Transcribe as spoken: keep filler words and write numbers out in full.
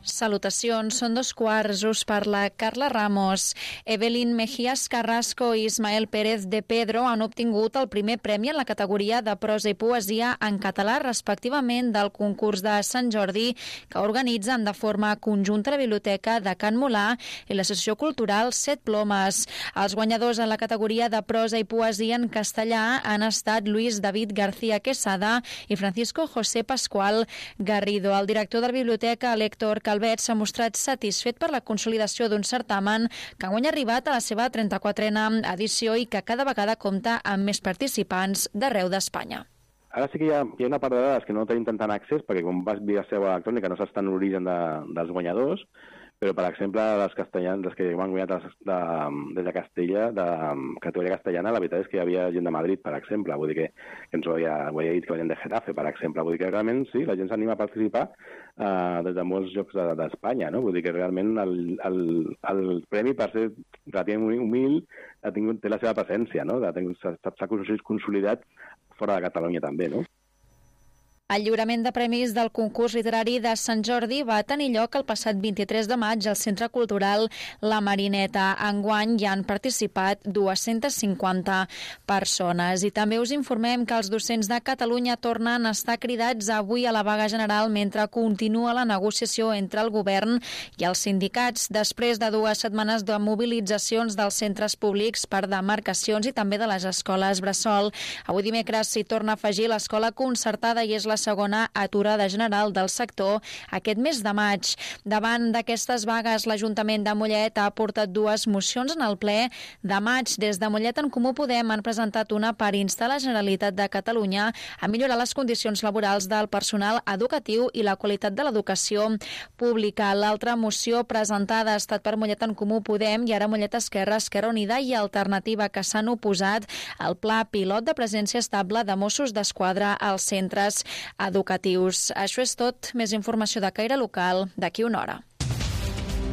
Salutacions, són dos quarts, us parla Carla Ramos. Evelyn Mejías Carrasco i Ismael Pérez de Pedro han obtingut el primer premi en la categoria de prosa i poesia en català, respectivament, del concurs de Sant Jordi que organitzen de forma conjunta la Biblioteca de Can Molà i l'Associació Cultural Set Plomes. Els guanyadors en la categoria de prosa i poesia en castellà han estat Luis David García Quesada i Francisco José Pascual Garrido. El director de la Biblioteca, l'Héctor Calvet, s'ha mostrat satisfet per la consolidació d'un certamen que guany ha arribat a la seva trenta-quatrena edició i que cada vegada compta amb més participants d'arreu d'Espanya. Ara sí que hi ha, hi ha una part de dades que no tenim tant accés, perquè com vas via seu electrònica no s'està en l'origen de, dels guanyadors, però, per exemple, les castellans, les que m'han guanyat de, de, des de Castella, de categoria castellana, la veritat és que hi havia gent de Madrid, per exemple, vull dir que, que ens ho havia, ho havia dit que venien de Getafe, per exemple, vull dir que realment sí, la gent s'anima a participar eh, des de molts llocs d'Espanya, no? Vull dir que realment el, el, el premi, per ser relativament humil, ha tingut, té la seva presència, no? S'ha consolidat fora de Catalunya també, no? El lliurament de premis del concurs literari de Sant Jordi va tenir lloc el passat vint-i-tres de maig al Centre Cultural La Marineta. Enguany hi han participat dues-centes cinquanta persones. I també us informem que els docents de Catalunya tornen a estar cridats avui a la vaga general mentre continua la negociació entre el govern i els sindicats després de dues setmanes de mobilitzacions dels centres públics per demarcacions i també de les escoles bressol. Avui dimecres s'hi torna a afegir l'escola concertada i és la segona aturada general del sector aquest mes de maig. Davant d'aquestes vagues, l'Ajuntament de Mollet ha aportat dues mocions en el ple de maig. Des de Mollet en Comú Podem han presentat una per instar la Generalitat de Catalunya a millorar les condicions laborals del personal educatiu i la qualitat de l'educació pública. L'altra moció presentada ha estat per Mollet en Comú Podem i ara Mollet Esquerra, Esquerra Unida i Alternativa, que s'han oposat al pla pilot de presència estable de Mossos d'Esquadra als centres educatius. Això és tot. Més informació de caire local d'aquí una hora.